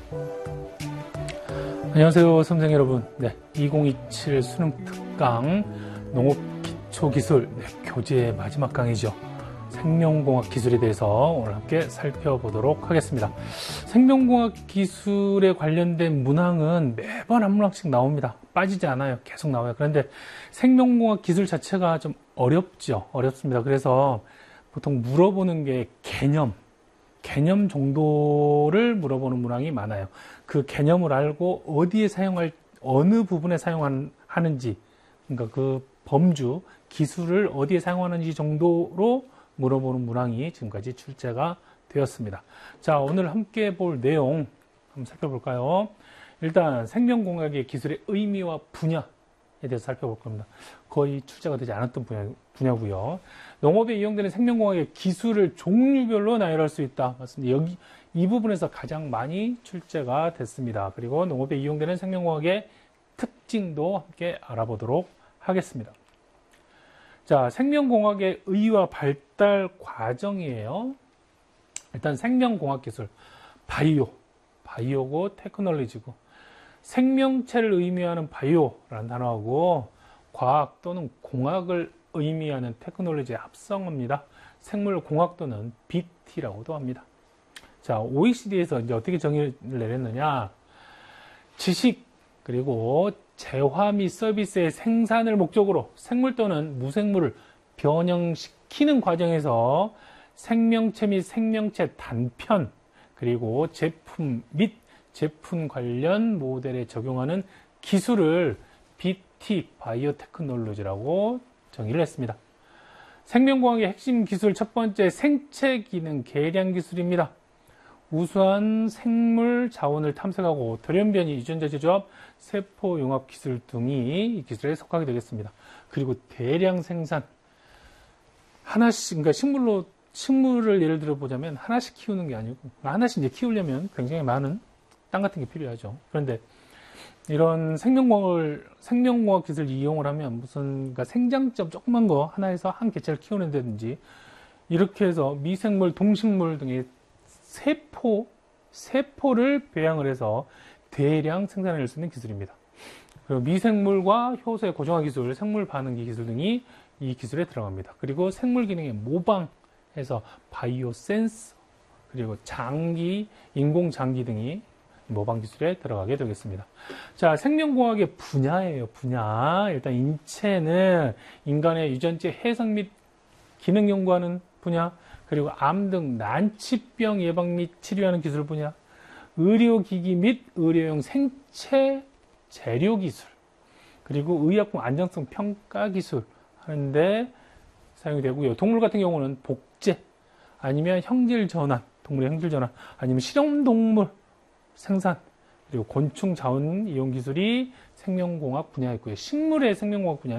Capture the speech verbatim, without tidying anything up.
안녕하세요, 수험생 여러분. 네, 이천이십칠 수능 특강 농업기초기술 네, 교재의 마지막 강의죠. 생명공학 기술에 대해서 오늘 함께 살펴보도록 하겠습니다. 생명공학 기술에 관련된 문항은 매번 한 문항씩 나옵니다. 빠지지 않아요. 계속 나와요. 그런데 생명공학 기술 자체가 좀 어렵죠. 어렵습니다. 그래서 보통 물어보는 게 개념, 개념 정도를 물어보는 문항이 많아요. 그 개념을 알고 어디에 사용할, 어느 부분에 사용하는지, 그러니까 그 범주, 기술을 어디에 사용하는지 정도로 물어보는 문항이 지금까지 출제가 되었습니다. 자, 오늘 함께 볼 내용 한번 살펴볼까요? 일단 생명공학의 기술의 의미와 분야에 대해서 살펴볼 겁니다. 거의 출제가 되지 않았던 분야, 분야고요. 농업에 이용되는 생명공학의 기술을 종류별로 나열할 수 있다. 맞습니다. 여기 이 부분에서 가장 많이 출제가 됐습니다. 그리고 농업에 이용되는 생명공학의 특징도 함께 알아보도록 하겠습니다. 자, 생명공학의 의의와 발달 과정이에요. 일단 생명공학 기술, 바이오, 바이오고 테크놀로지고, 생명체를 의미하는 바이오라는 단어하고 과학 또는 공학을 의미하는 테크놀로지의 합성어입니다. 생물공학 또는 비티라고도 합니다. 자, 오이시디에서 이제 어떻게 정의를 내렸느냐? 지식 그리고 재화 및 서비스의 생산을 목적으로 생물 또는 무생물을 변형시키는 과정에서 생명체 및 생명체 단편 그리고 제품 및 제품 관련 모델에 적용하는 기술을 비티, 바이오 테크놀로지라고 정의를 했습니다. 생명공학의 핵심 기술 첫 번째 생체 기능 계량 기술입니다. 우수한 생물 자원을 탐색하고 돌연변이, 유전자 제조합, 세포 융합 기술 등이 이 기술에 속하게 되겠습니다. 그리고 대량 생산. 하나씩, 그러니까 식물로, 식물을 예를 들어 보자면 하나씩 키우는 게 아니고, 하나씩 이제 키우려면 굉장히 많은 땅 같은 게 필요하죠. 그런데 이런 생명공학을, 생명공학 기술을 이용을 하면 무슨, 그러니까 생장점 조그만 거 하나에서 한 개체를 키우는다든지, 이렇게 해서 미생물, 동식물 등의 세포, 세포를 배양을 해서 대량 생산해낼 수 있는 기술입니다. 그리고 미생물과 효소의 고정화 기술, 생물 반응기 기술 등이 이 기술에 들어갑니다. 그리고 생물 기능의 모방해서 바이오 센서, 그리고 장기, 인공 장기 등이 모방 기술에 들어가게 되겠습니다. 자, 생명공학의 분야예요, 분야. 일단 인체는 인간의 유전체 해석 및 기능 연구하는 분야, 그리고 암 등 난치병 예방 및 치료하는 기술 분야, 의료기기 및 의료용 생체 재료 기술, 그리고 의약품 안정성 평가 기술 하는데 사용이 되고요. 동물 같은 경우는 복제, 아니면 형질 전환, 동물의 형질 전환, 아니면 실험동물 생산, 그리고 곤충 자원 이용 기술이 생명공학 분야에 있고요. 식물의 생명공학 분야